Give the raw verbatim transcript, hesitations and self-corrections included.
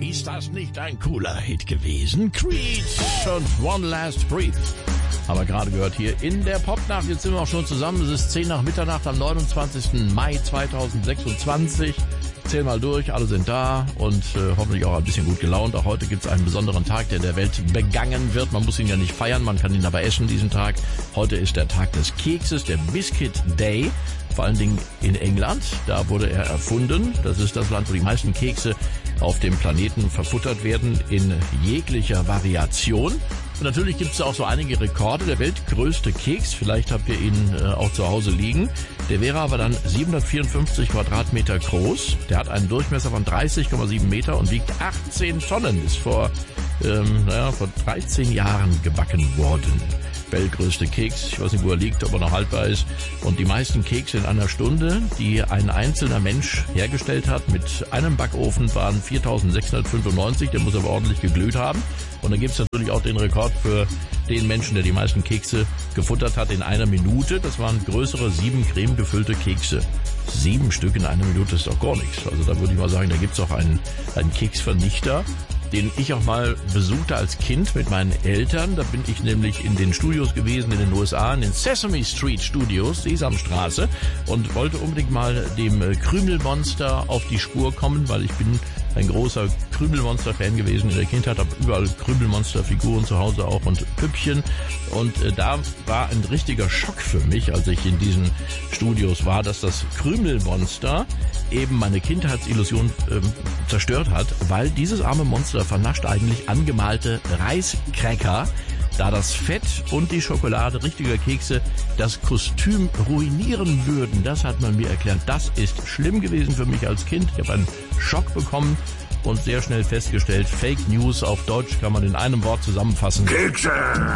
Ist das nicht ein cooler Hit gewesen? Creed und One Last Breath. Aber gerade gehört hier in der Popnacht. Jetzt sind wir auch schon zusammen. Es ist zehn nach Mitternacht am neunundzwanzigsten Mai zweitausendsechsundzwanzig. Zähl mal durch, alle sind da und äh, hoffentlich auch ein bisschen gut gelaunt. Auch heute gibt es einen besonderen Tag, der der Welt begangen wird. Man muss ihn ja nicht feiern, man kann ihn aber essen diesen Tag. Heute ist der Tag des Kekses, der Biscuit Day. Vor allen Dingen in England, da wurde er erfunden. Das ist das Land, wo die meisten Kekse auf dem Planeten verfuttert werden in jeglicher Variation. Und natürlich gibt es auch so einige Rekorde. Der weltgrößte Keks, vielleicht habt ihr ihn äh, auch zu Hause liegen, der wäre aber dann siebenhundertvierundfünfzig Quadratmeter groß. Der hat einen Durchmesser von dreißig Komma sieben Meter und wiegt achtzehn Tonnen. Ist vor, ähm, naja, vor dreizehn Jahren gebacken worden. Weltgrößte Keks, ich weiß nicht, wo er liegt, ob er noch haltbar ist. Und die meisten Kekse in einer Stunde, die ein einzelner Mensch hergestellt hat, mit einem Backofen waren viertausendsechshundertfünfundneunzig, der muss aber ordentlich geglüht haben. Und dann gibt es natürlich auch den Rekord für den Menschen, der die meisten Kekse gefuttert hat in einer Minute. Das waren größere, sieben cremegefüllte Kekse. Sieben Stück in einer Minute ist doch gar nichts. Also da würde ich mal sagen, da gibt es auch einen, einen Keksvernichter, den ich auch mal besuchte als Kind mit meinen Eltern. Da bin ich nämlich in den Studios gewesen in den U S A, in den Sesame Street Studios, Sesamstraße, und wollte unbedingt mal dem Krümelmonster auf die Spur kommen, weil ich bin ein großer Krümelmonster-Fan gewesen in der Kindheit, habe überall Krümelmonster-Figuren zu Hause auch und Püppchen. Und äh, da war ein richtiger Schock für mich, als ich in diesen Studios war, dass das Krümelmonster eben meine Kindheitsillusion äh, zerstört hat, weil dieses arme Monster vernascht eigentlich angemalte Reiskräcker, da das Fett und die Schokolade richtiger Kekse das Kostüm ruinieren würden. Das hat man mir erklärt. Das ist schlimm gewesen für mich als Kind. Ich habe einen Schock bekommen und sehr schnell festgestellt, Fake News auf Deutsch kann man in einem Wort zusammenfassen. Kekse!